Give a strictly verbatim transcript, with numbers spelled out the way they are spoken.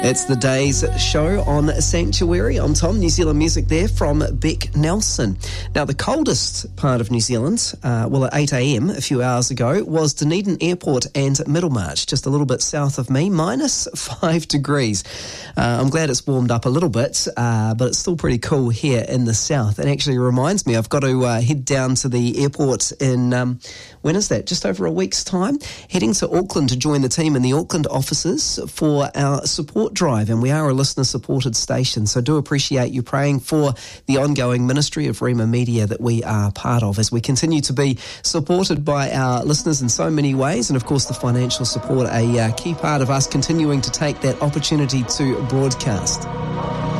It's the day's show on Sanctuary. I'm Tom, New Zealand music there from Beck Nelson. Now, the coldest part of New Zealand, uh, well, at eight a.m. a few hours ago, was Dunedin Airport and Middlemarch, just a little bit south of me, minus five degrees. Uh, I'm glad it's warmed up a little bit, uh, but it's still pretty cool here in the south. It actually reminds me, I've got to uh, head down to the airport in, um, when is that? Just over a week's time, heading to Auckland to join the team in the Auckland offices for our support drive, and we are a listener-supported station, so do appreciate you praying for the ongoing ministry of Rhema Media that we are part of as we continue to be supported by our listeners in so many ways, and of course the financial support, a uh, key part of us continuing to take that opportunity to broadcast.